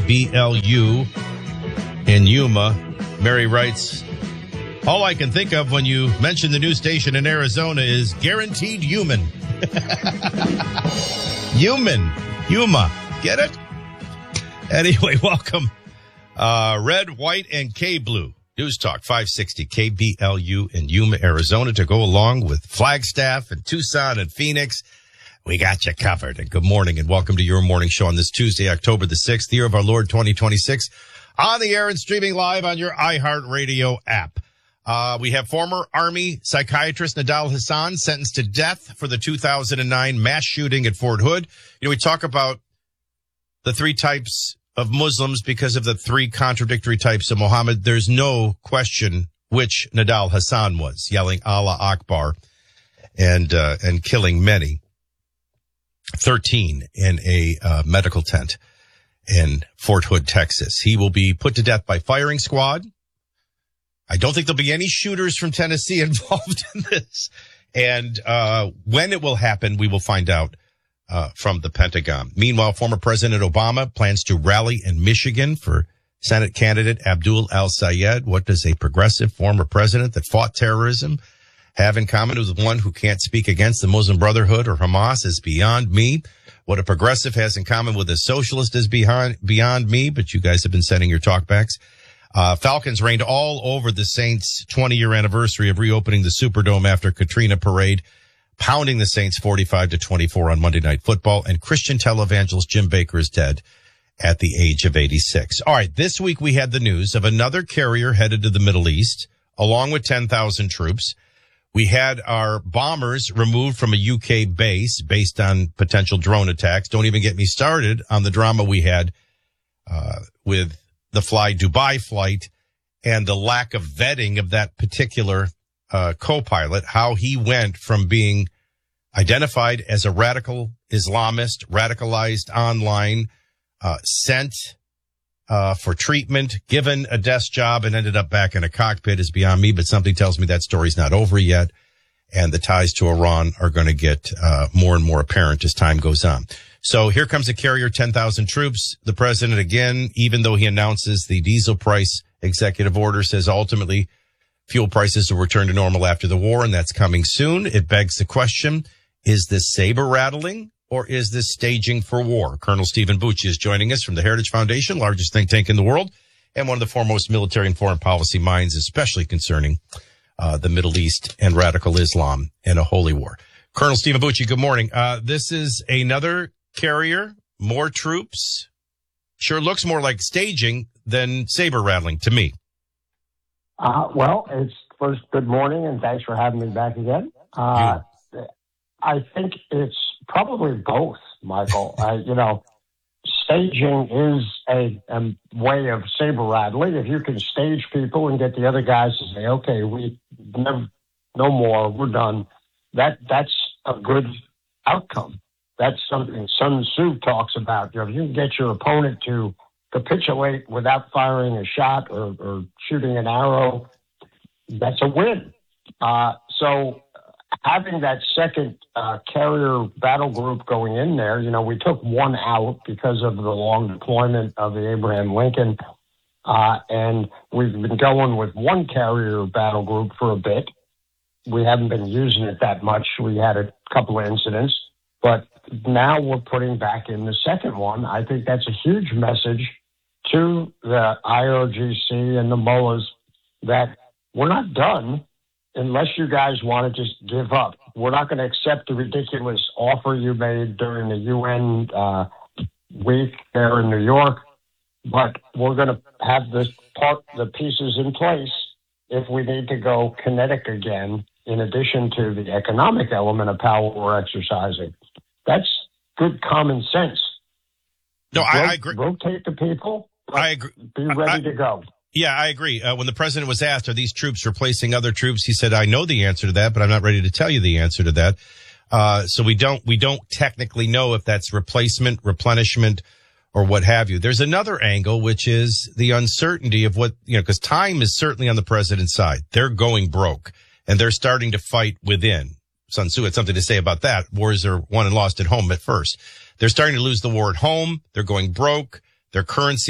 KBLU in Yuma. Mary writes, all I can think of when you mention the news station in Arizona is guaranteed human. Human. Yuma. Get it? Anyway, welcome. Red, white, and K-Blue. News Talk 560 KBLU in Yuma, Arizona, to go along with Flagstaff and Tucson and Phoenix. We got you covered. And good morning and welcome to your morning show on this Tuesday, October the 6th, year of our Lord 2026, on the air and streaming live on your iHeartRadio app. We have former Army psychiatrist Nidal Hasan sentenced to death for the 2009 mass shooting at Fort Hood. You know, we talk about the three types of Muslims because of the three contradictory types of Muhammad. There's no question which Nidal Hasan was, yelling Allah Akbar and killing many. 13 in a medical tent in Fort Hood, Texas. He will be put to death by firing squad. I don't think there'll be any shooters from Tennessee involved in this. And when it will happen, we will find out from the Pentagon. Meanwhile, former President Obama plans to rally in Michigan for Senate candidate Abdul al-Sayed. What does a progressive former president that fought terrorism have in common with one who can't speak against the Muslim Brotherhood or Hamas is beyond me. What a progressive has in common with a socialist is beyond me, but you guys have been sending your talkbacks. Falcons rained all over the Saints' 20-year anniversary of reopening the Superdome after Katrina parade, pounding the Saints 45-24 on Monday Night Football, and Christian televangelist Jim Bakker is dead at the age of 86. All right, this week we had the news of another carrier headed to the Middle East, along with 10,000 troops. We had our bombers removed from a UK base based on potential drone attacks. Don't even get me started on the drama we had with the Fly Dubai flight and the lack of vetting of that particular co-pilot, how he went from being identified as a radical Islamist, radicalized online, sent for treatment, given a desk job, and ended up back in a cockpit is beyond me, but something tells me that story's not over yet, and the ties to Iran are going to get more and more apparent as time goes on. So here comes a carrier, 10,000 troops. The president, again, even though he announces the diesel price executive order, says ultimately fuel prices will return to normal after the war, and that's coming soon. It begs the question, is this saber rattling? Or is this staging for war? Colonel Stephen Bucci is joining us from the Heritage Foundation, largest think tank in the world, and one of the foremost military and foreign policy minds, especially concerning the Middle East and radical Islam and a holy war. Colonel Stephen Bucci, good morning. This is another carrier, more troops. Sure looks more like staging than saber rattling to me. Well, it's first, good morning, and thanks for having me back again. I think it's probably both, Michael. Staging is a way of saber rattling. If you can stage people and get the other guys to say, okay, we never, no more, we're done, that's a good outcome. That's something Sun Tzu talks about. If you can get your opponent to capitulate without firing a shot or shooting an arrow, that's a win. So having that second carrier battle group going in there, we took one out because of the long deployment of the Abraham Lincoln, and we've been going with one carrier battle group for a bit. We haven't been using it that much. We had a couple of incidents, but now we're putting back in the second one. I think that's a huge message to the IRGC and the mullahs that we're not done unless you guys want to just give up. We're not going to accept the ridiculous offer you made during the UN week there in New York, but we're going to have the pieces in place if we need to go kinetic again, in addition to the economic element of power we're exercising. That's good common sense. No, I agree. Rotate the people. I agree. Be ready to go. Yeah, I agree. When the president was asked, are these troops replacing other troops? He said, I know the answer to that, but I'm not ready to tell you the answer to that. So we don't technically know if that's replacement, replenishment, or what have you. There's another angle, which is the uncertainty of what, because time is certainly on the president's side. They're going broke and they're starting to fight within. Sun Tzu had something to say about that. Wars are won and lost at home at first. They're starting to lose the war at home. They're going broke. Their currency